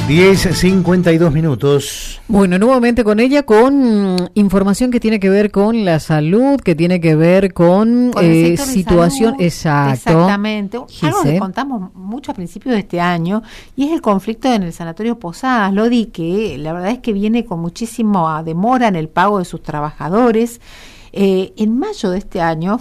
10:52. Bueno, nuevamente con ella, con información que tiene que ver con la salud, que tiene que ver con situación. Salud, exacto. Exactamente. Gise. Algo que contamos mucho a principios de este año, y es el conflicto en el Sanatorio Posadas Lodi, que la verdad es que viene con muchísima demora en el pago de sus trabajadores. En mayo de este año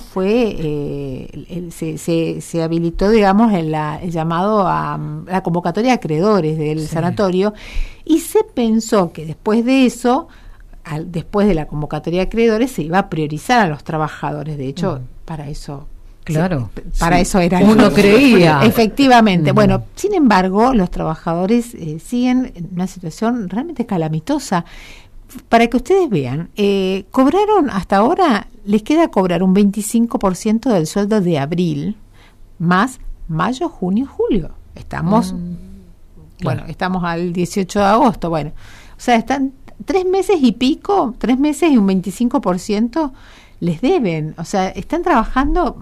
se habilitó, digamos, el llamado a la convocatoria de acreedores del sanatorio, y se pensó que después de eso, después de la convocatoria de acreedores, se iba a priorizar a los trabajadores. De hecho, para eso... Claro. Para eso era... Uno creía. Efectivamente. Bueno, sin embargo, los trabajadores siguen en una situación realmente calamitosa. Para que ustedes vean, cobraron hasta ahora, les queda cobrar un 25% del sueldo de abril, más mayo, junio, julio. Estamos, estamos al 18 de agosto. Bueno, o sea, están 3 meses y pico, 3 meses y un 25% les deben. O sea, están trabajando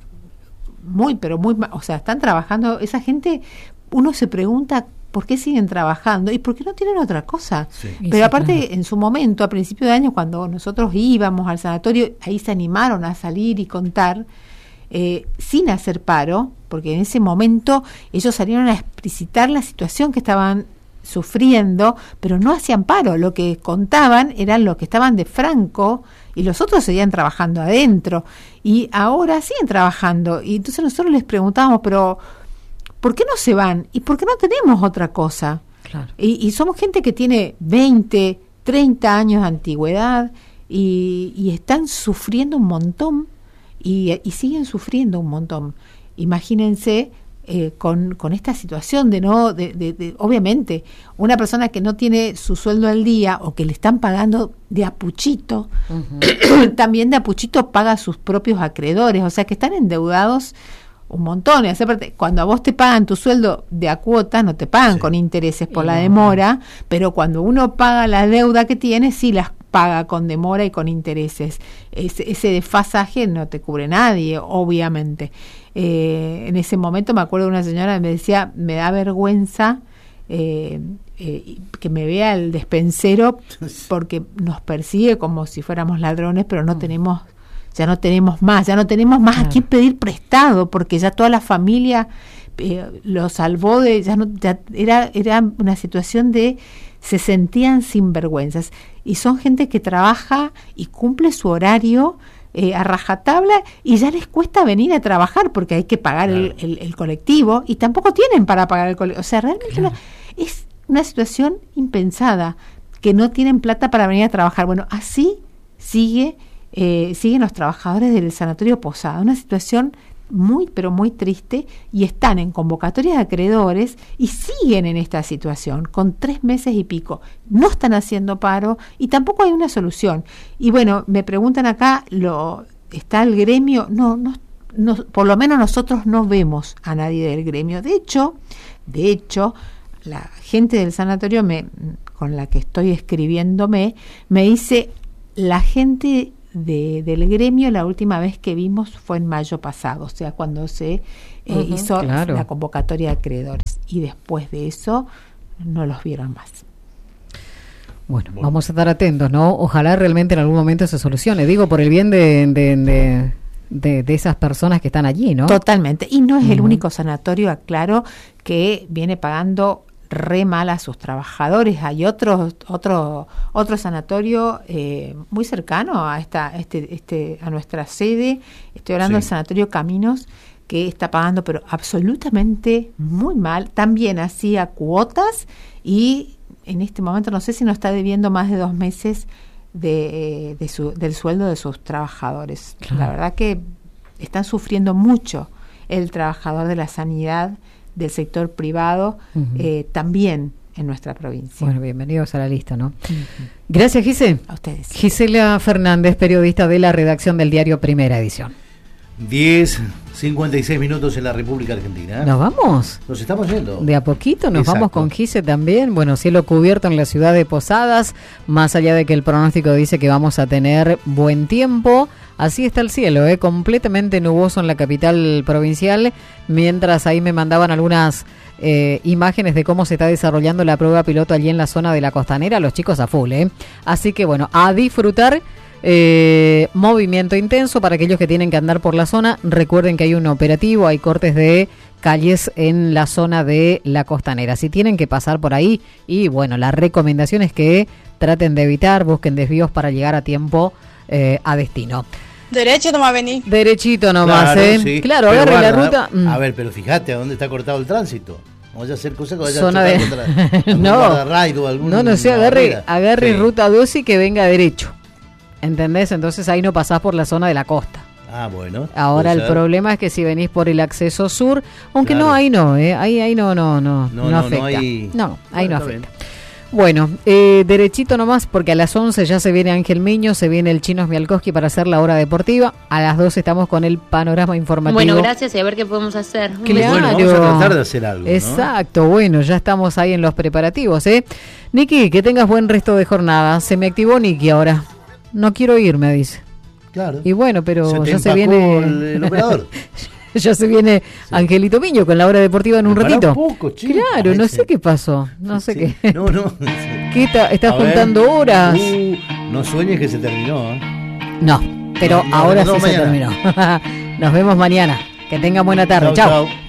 o sea, están trabajando, esa gente, uno se pregunta ¿por qué siguen trabajando? ¿Y por qué no tienen otra cosa? Sí. Pero aparte, en su momento, a principio de año, cuando nosotros íbamos al sanatorio, ahí se animaron a salir y contar, sin hacer paro, porque en ese momento ellos salieron a explicitar la situación que estaban sufriendo, pero no hacían paro. Lo que contaban eran los que estaban de franco, y los otros seguían trabajando adentro. Y ahora siguen trabajando. Y entonces nosotros les preguntábamos, pero... ¿por qué no se van? ¿Y por qué no tenemos otra cosa? Claro. Y somos gente que tiene 20, 30 años de antigüedad y están sufriendo un montón y siguen sufriendo un montón. Imagínense con esta situación de obviamente, una persona que no tiene su sueldo al día o que le están pagando de apuchito, también de apuchito paga a sus propios acreedores, o sea que están endeudados un montón. Y aparte, cuando a vos te pagan tu sueldo de a cuotas, no te pagan con intereses por la demora, pero cuando uno paga la deuda que tiene, sí las paga con demora y con intereses. Ese desfasaje no te cubre nadie, obviamente. En ese momento me acuerdo de una señora que me decía, me da vergüenza que me vea el despensero porque nos persigue como si fuéramos ladrones, pero no tenemos... ya no tenemos más a quién pedir prestado, porque ya toda la familia lo salvó de, era una situación de, se sentían sinvergüenzas, y son gente que trabaja y cumple su horario a rajatabla, y ya les cuesta venir a trabajar porque hay que pagar el colectivo, y tampoco tienen para pagar el colectivo. O sea, realmente es una situación impensada, que no tienen plata para venir a trabajar. Bueno, así siguen los trabajadores del Sanatorio Posada, una situación muy, pero muy triste, y están en convocatoria de acreedores y siguen en esta situación, con 3 meses y pico. No están haciendo paro y tampoco hay una solución. Y bueno, me preguntan acá, ¿está el gremio? No, por lo menos nosotros no vemos a nadie del gremio. De hecho, la gente del sanatorio con la que estoy escribiéndome, me dice, la gente del gremio la última vez que vimos fue en mayo pasado, o sea, cuando se hizo la convocatoria de acreedores, y después de eso no los vieron más. Bueno, vamos a estar atentos, ¿no? Ojalá realmente en algún momento se solucione, digo, por el bien de esas personas que están allí, ¿no? Totalmente, y no es el único sanatorio, aclaro, que viene pagando re mal a sus trabajadores. Hay otro sanatorio muy cercano a a nuestra sede. Estoy hablando del Sanatorio Caminos, que está pagando pero absolutamente muy mal, también así a cuotas, y en este momento no sé si nos está debiendo más de 2 meses del sueldo de sus trabajadores. Claro. La verdad que están sufriendo mucho el trabajador de la sanidad, del sector privado, también en nuestra provincia. Bueno, bienvenidos a la lista, ¿no? Gracias, Gise. A ustedes. Gisela Fernández, periodista de la redacción del diario Primera Edición. 10 56 minutos en la República Argentina. ¿Nos vamos? Nos estamos yendo. De a poquito nos Exacto. vamos con Gise también. Bueno, cielo cubierto en la ciudad de Posadas, más allá de que el pronóstico dice que vamos a tener buen tiempo. Así está el cielo, completamente nuboso en la capital provincial, mientras ahí me mandaban algunas imágenes de cómo se está desarrollando la prueba piloto allí en la zona de la Costanera, los chicos a full, Así que bueno, a disfrutar. Movimiento intenso para aquellos que tienen que andar por la zona. Recuerden que hay un operativo, hay cortes de calles en la zona de la Costanera. Si tienen que pasar por ahí, y bueno, la recomendación es que traten de evitar, busquen desvíos para llegar a tiempo a destino. Derecho nomás vení. Derechito nomás, Claro, sí. Claro, Pero agarre la guarda, ruta. A ver, pero fíjate a dónde está cortado el tránsito. Vamos a hacer cosas que vaya Zona a de... chocar contra No, guardarraid o algún no sé, agarre sí. ruta 12 y que venga derecho. ¿Entendés? Entonces ahí no pasás por la zona de la costa. Ah, bueno. Ahora el problema es que si venís por el acceso sur, aunque claro. no, ahí no, ahí no afecta. Ahí no afecta. Bien. Bueno, derechito nomás, porque a las 11 ya se viene Ángel Miño, se viene el Chino Smialkowski para hacer la hora deportiva. A las 12 estamos con el panorama informativo. Bueno, gracias y a ver qué podemos hacer. Claro. Bueno, vamos a tratar de hacer algo, ¿no? Exacto, bueno, ya estamos ahí en los preparativos, Niki, que tengas buen resto de jornada. Se me activó Niki ahora. No quiero irme, dice. Claro. Y bueno, pero ya se empacó viene el operador. ya se viene sí. Angelito Miño con la hora deportiva en un ratito. Un poco, chico, claro, no sé qué pasó. No sé qué. No. ¿Qué está juntando horas? No sueñes que se terminó, No, pero ahora sí se terminó. Nos vemos mañana. Que tengan buena tarde. Chao.